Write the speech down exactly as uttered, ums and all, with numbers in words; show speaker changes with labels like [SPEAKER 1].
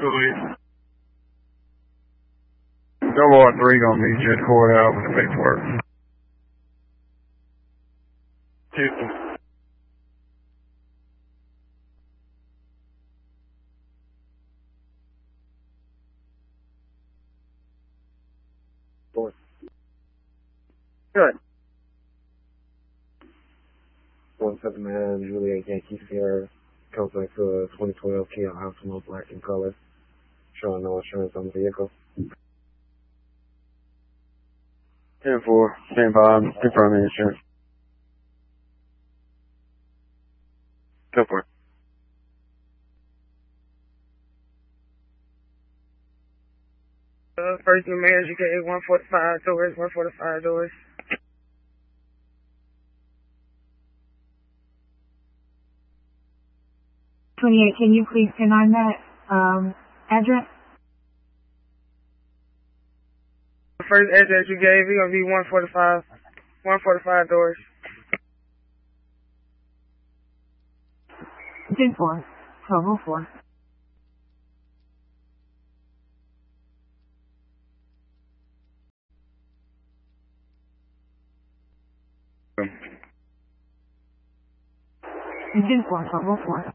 [SPEAKER 1] Go ahead. Double R three gonna meet you at courthouse with the paperwork. Two.
[SPEAKER 2] Four. Good. One seven man, Juliet Yankee Sierra, comes back to a twenty twelve Kia Optima, black in color, showing no insurance on the vehicle.
[SPEAKER 1] ten four, stand by, confirm the insurance. Go for it.
[SPEAKER 3] Uh, first new marriage, you get one forty-five doors, one forty-five doors.
[SPEAKER 4] twenty-eight, can you please pin on that um, address?
[SPEAKER 3] The first address you gave, it's going to be one forty-five, one forty-five doors.
[SPEAKER 4] ten four, twelve oh four. ten four, twelve oh four.